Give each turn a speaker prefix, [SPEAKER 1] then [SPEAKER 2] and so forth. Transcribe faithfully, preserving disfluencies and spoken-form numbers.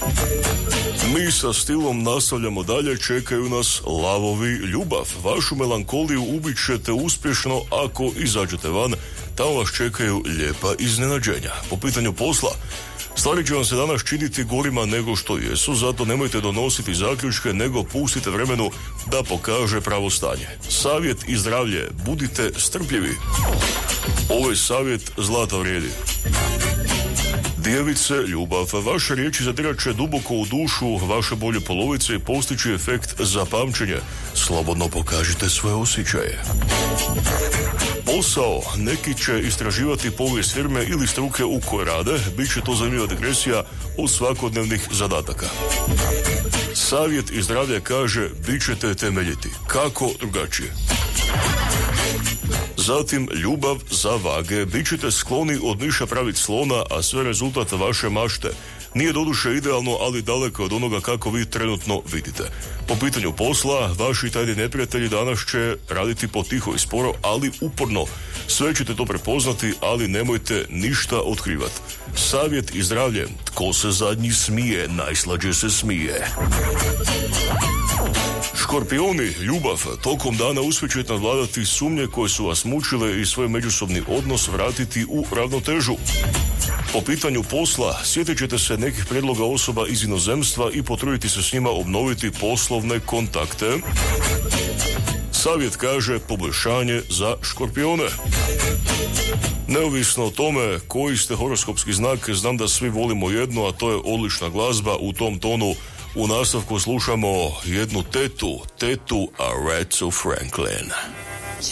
[SPEAKER 1] Mi sa stilom nastavljamo dalje, čekaju nas lavovi ljubav. Vašu melankoliju ubit ćete uspješno ako izađete van, tamo vas čekaju lijepa iznenađenja. Po pitanju posla, stvari će vam se danas činiti gorima nego što jesu, zato nemojte donositi zaključke, nego pustite vremenu da pokaže pravo stanje. Savjet i zdravlje, budite strpljivi. Ovaj savjet zlata vrijedi. Djevice, ljubav, vaše riječi zadirat će duboko u dušu vaše bolje polovice i postići efekt za pamćenje. Slobodno pokažite svoje osjećaje. Posao, neki će istraživati povijest firme ili struke u kojoj rade, bit će to zanimljiva digresija od svakodnevnih zadataka. Savjet i zdravlje kaže, bit ćete temeljiti. Kako drugačije? Zatim, ljubav za vage. Bit ćete skloni od miša praviti slona, a sve rezultat vaše mašte. Nije doduše idealno, ali daleko od onoga kako vi trenutno vidite. Po pitanju posla, vaši tajni neprijatelji danas će raditi potiho i sporo, ali uporno. Sve ćete to prepoznati, ali nemojte ništa otkrivati. Savjet i zdravlje. Tko se zadnji smije, najslađe se smije. Škorpioni, ljubav, tokom dana uspjet nadvladati sumnje koje su vas mučile i svoj međusobni odnos vratiti u ravnotežu. Po pitanju posla, sjetit ćete se nekih prijedloga osoba iz inozemstva i potruditi se s njima obnoviti poslovne kontakte. Savjet kaže poboljšanje za škorpione. Neovisno o tome koji ste horoskopski znak, znam da svi volimo jedno, a to je odlična glazba. U tom tonu u nastavku slušamo jednu tetu, tetu Arethu Franklin.